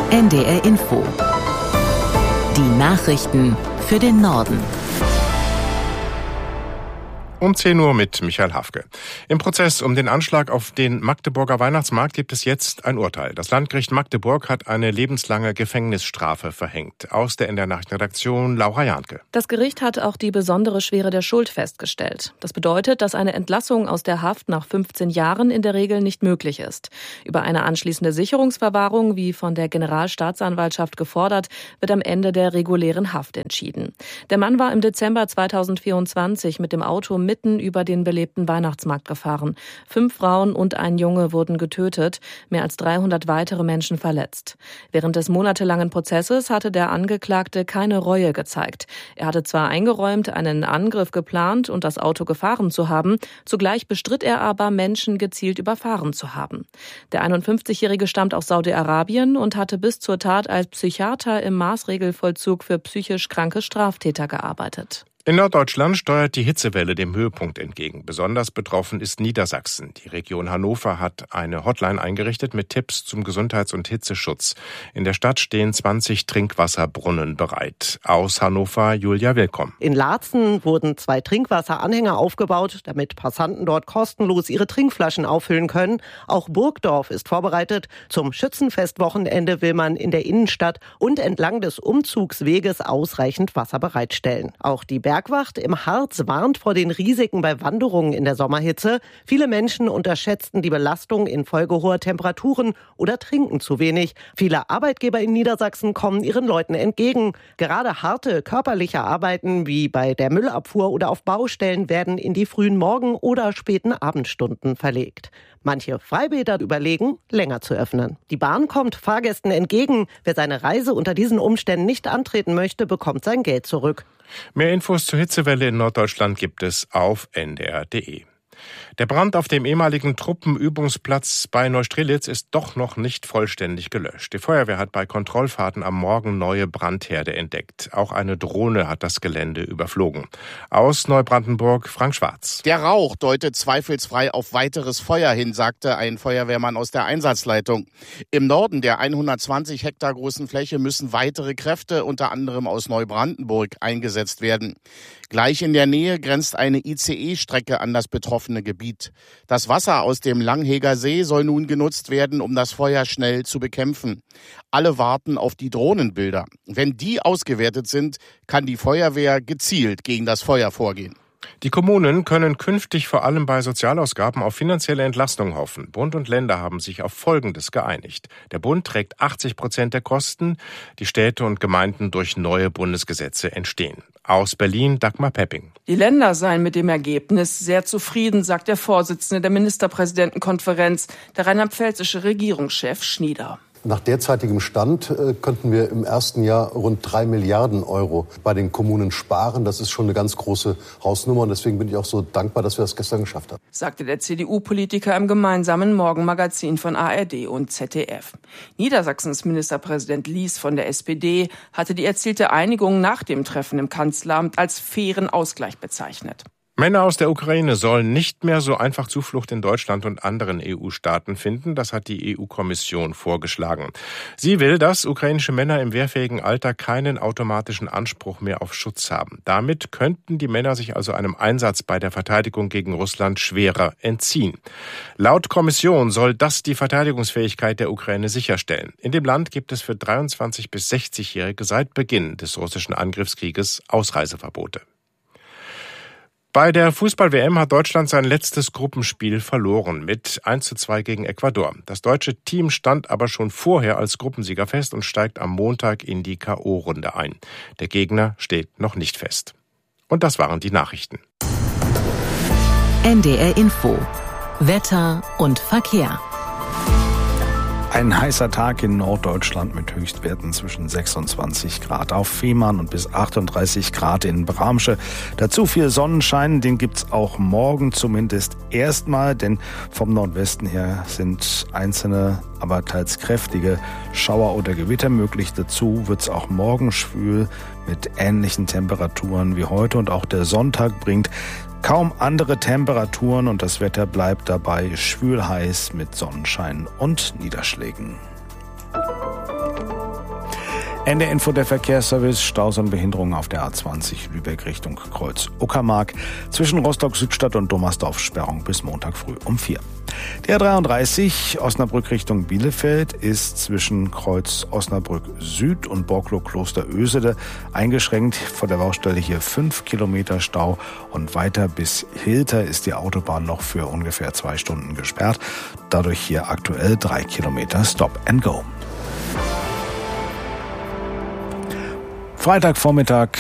NDR Info. Die Nachrichten für den Norden. Um 10 Uhr mit Michael Hafke. Im Prozess um den Anschlag auf den Magdeburger Weihnachtsmarkt gibt es jetzt ein Urteil. Das Landgericht Magdeburg hat eine lebenslange Gefängnisstrafe verhängt. Aus der NDR Nachrichtenredaktion Laura Jahnke. Das Gericht hat auch die besondere Schwere der Schuld festgestellt. Das bedeutet, dass eine Entlassung aus der Haft nach 15 Jahren in der Regel nicht möglich ist. Über eine anschließende Sicherungsverwahrung, wie von der Generalstaatsanwaltschaft gefordert, wird am Ende der regulären Haft entschieden. Der Mann war im Dezember 2024 mit dem Auto mitten über den belebten Weihnachtsmarkt gefahren. 5 Frauen und ein Junge wurden getötet, mehr als 300 weitere Menschen verletzt. Während des monatelangen Prozesses hatte der Angeklagte keine Reue gezeigt. Er hatte zwar eingeräumt, einen Angriff geplant und das Auto gefahren zu haben, zugleich bestritt er aber, Menschen gezielt überfahren zu haben. Der 51-Jährige stammt aus Saudi-Arabien und hatte bis zur Tat als Psychiater im Maßregelvollzug für psychisch kranke Straftäter gearbeitet. In Norddeutschland steuert die Hitzewelle dem Höhepunkt entgegen. Besonders betroffen ist Niedersachsen. Die Region Hannover hat eine Hotline eingerichtet mit Tipps zum Gesundheits- und Hitzeschutz. In der Stadt stehen 20 Trinkwasserbrunnen bereit. Aus Hannover, Julia Willkomm. In Laatzen wurden 2 Trinkwasseranhänger aufgebaut, damit Passanten dort kostenlos ihre Trinkflaschen auffüllen können. Auch Burgdorf ist vorbereitet. Zum Schützenfestwochenende will man in der Innenstadt und entlang des Umzugsweges ausreichend Wasser bereitstellen. Auch die Bergwacht im Harz warnt vor den Risiken bei Wanderungen in der Sommerhitze. Viele Menschen unterschätzten die Belastung infolge hoher Temperaturen oder trinken zu wenig. Viele Arbeitgeber in Niedersachsen kommen ihren Leuten entgegen. Gerade harte körperliche Arbeiten wie bei der Müllabfuhr oder auf Baustellen werden in die frühen Morgen- oder späten Abendstunden verlegt. Manche Freibäder überlegen, länger zu öffnen. Die Bahn kommt Fahrgästen entgegen. Wer seine Reise unter diesen Umständen nicht antreten möchte, bekommt sein Geld zurück. Mehr Infos zur Hitzewelle in Norddeutschland gibt es auf ndr.de. Der Brand auf dem ehemaligen Truppenübungsplatz bei Neustrelitz ist doch noch nicht vollständig gelöscht. Die Feuerwehr hat bei Kontrollfahrten am Morgen neue Brandherde entdeckt. Auch eine Drohne hat das Gelände überflogen. Aus Neubrandenburg, Frank Schwarz. Der Rauch deutet zweifelsfrei auf weiteres Feuer hin, sagte ein Feuerwehrmann aus der Einsatzleitung. Im Norden der 120 Hektar großen Fläche müssen weitere Kräfte, unter anderem aus Neubrandenburg, eingesetzt werden. Gleich in der Nähe grenzt eine ICE-Strecke an das betroffene Gebiet. Das Wasser aus dem Langheger See soll nun genutzt werden, um das Feuer schnell zu bekämpfen. Alle warten auf die Drohnenbilder. Wenn die ausgewertet sind, kann die Feuerwehr gezielt gegen das Feuer vorgehen. Die Kommunen können künftig vor allem bei Sozialausgaben auf finanzielle Entlastung hoffen. Bund und Länder haben sich auf Folgendes geeinigt. Der Bund trägt 80% der Kosten, die Städte und Gemeinden durch neue Bundesgesetze entstehen. Aus Berlin, Dagmar Pepping. Die Länder seien mit dem Ergebnis sehr zufrieden, sagt der Vorsitzende der Ministerpräsidentenkonferenz, der rheinland-pfälzische Regierungschef Schnieder. Nach derzeitigem Stand könnten wir im ersten Jahr rund 3 Milliarden Euro bei den Kommunen sparen. Das ist schon eine ganz große Hausnummer und deswegen bin ich auch so dankbar, dass wir das gestern geschafft haben. Sagte der CDU-Politiker im gemeinsamen Morgenmagazin von ARD und ZDF. Niedersachsens Ministerpräsident Lies von der SPD hatte die erzielte Einigung nach dem Treffen im Kanzleramt als fairen Ausgleich bezeichnet. Männer aus der Ukraine sollen nicht mehr so einfach Zuflucht in Deutschland und anderen EU-Staaten finden. Das hat die EU-Kommission vorgeschlagen. Sie will, dass ukrainische Männer im wehrfähigen Alter keinen automatischen Anspruch mehr auf Schutz haben. Damit könnten die Männer sich also einem Einsatz bei der Verteidigung gegen Russland schwerer entziehen. Laut Kommission soll das die Verteidigungsfähigkeit der Ukraine sicherstellen. In dem Land gibt es für 23- bis 60-Jährige seit Beginn des russischen Angriffskrieges Ausreiseverbote. Bei der Fußball-WM hat Deutschland sein letztes Gruppenspiel verloren mit 1:2 gegen Ecuador. Das deutsche Team stand aber schon vorher als Gruppensieger fest und steigt am Montag in die K.O.-Runde ein. Der Gegner steht noch nicht fest. Und das waren die Nachrichten. NDR Info. Wetter und Verkehr. Ein heißer Tag in Norddeutschland mit Höchstwerten zwischen 26 Grad auf Fehmarn und bis 38 Grad in Bramsche. Dazu viel Sonnenschein, den gibt's auch morgen zumindest erstmal, denn vom Nordwesten her sind einzelne, aber teils kräftige Schauer oder Gewitter möglich. Dazu wird's auch morgen schwül mit ähnlichen Temperaturen wie heute und auch der Sonntag bringt kaum andere Temperaturen und das Wetter bleibt dabei schwül heiß mit Sonnenschein und Niederschlägen. Ende Info der Verkehrsservice. Staus und Behinderungen auf der A20 Lübeck Richtung Kreuz Uckermark. Zwischen Rostock-Südstadt und Dommersdorf Sperrung bis Montag früh um 4. Die A33 Osnabrück Richtung Bielefeld ist zwischen Kreuz Osnabrück Süd und Borklow-Kloster Ösede eingeschränkt. Vor der Baustelle hier 5 Kilometer Stau und weiter bis Hilter ist die Autobahn noch für ungefähr 2 Stunden gesperrt. Dadurch hier aktuell 3 Kilometer Stop and Go. Freitagvormittag